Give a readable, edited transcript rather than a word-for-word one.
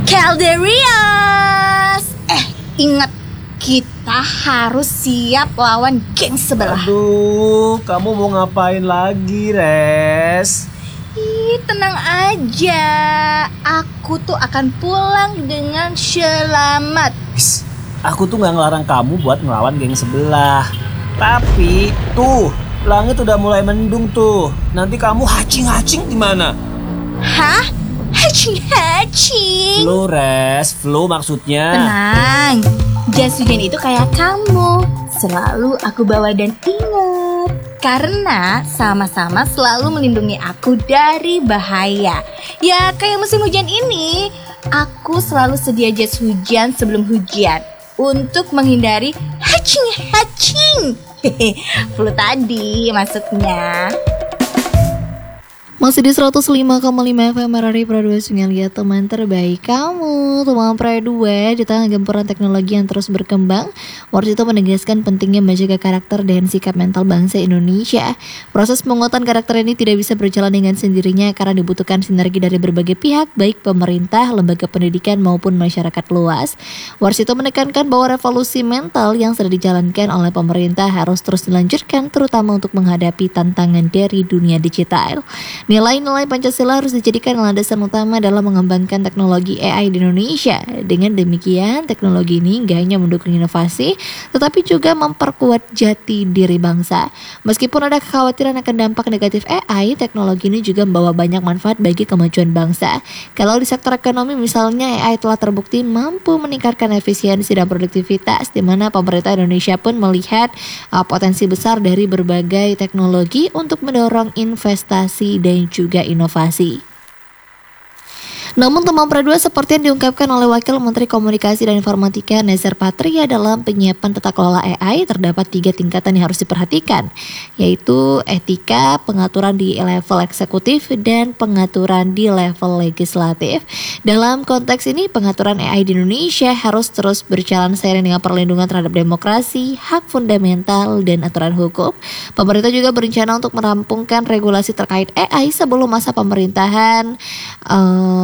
Calderias! Ingat, kita harus siap lawan geng sebelah. Aduh, kamu mau ngapain lagi, Res? Tenang aja, aku tuh akan pulang dengan selamat. Aku tuh gak ngelarang kamu buat ngelawan geng sebelah. Tapi, tuh, langit udah mulai mendung tuh. Nanti kamu hacing-hacing gimana? Hah? Hacing-hacing? Flu, Res. Flu maksudnya. Tenang, jas hujan itu kayak kamu. Selalu aku bawa dan ingat. Karena sama-sama selalu melindungi aku dari bahaya. Ya kayak musim hujan ini, aku selalu sedia jas hujan sebelum hujan untuk menghindari hacing-hacing. Flu tadi maksudnya. Masih di 105,5 FM RRI Pro 2 Sungai Liat, teman terbaik kamu. Teman Pro 2 di tengah gempuran teknologi yang terus berkembang, Warsito menegaskan pentingnya menjaga karakter dan sikap mental bangsa Indonesia. Proses penguatan karakter ini tidak bisa berjalan dengan sendirinya karena dibutuhkan sinergi dari berbagai pihak, baik pemerintah, lembaga pendidikan maupun masyarakat luas. Warsito menekankan bahwa revolusi mental yang sedang dijalankan oleh pemerintah harus terus dilanjutkan, terutama untuk menghadapi tantangan dari dunia digital. Nilai-nilai Pancasila harus dijadikan landasan utama dalam mengembangkan teknologi AI di Indonesia. Dengan demikian, teknologi ini gak hanya mendukung inovasi, tetapi juga memperkuat jati diri bangsa. Meskipun ada kekhawatiran akan dampak negatif AI, teknologi ini juga membawa banyak manfaat bagi kemajuan bangsa. Kalau di sektor ekonomi misalnya, AI telah terbukti mampu meningkatkan efisiensi dan produktivitas, di mana pemerintah Indonesia pun melihat potensi besar dari berbagai teknologi untuk mendorong investasi dan juga inovasi. Namun teman Pro 2 seperti yang diungkapkan oleh Wakil Menteri Komunikasi dan Informatika Nezar Patria dalam penyiapan tata kelola AI terdapat 3 tingkatan yang harus diperhatikan, yaitu etika, pengaturan di level eksekutif, dan pengaturan di level legislatif. Dalam konteks ini, pengaturan AI di Indonesia harus terus berjalan seiring dengan perlindungan terhadap demokrasi, hak fundamental, dan aturan hukum. Pemerintah juga berencana untuk merampungkan regulasi terkait AI sebelum masa pemerintahan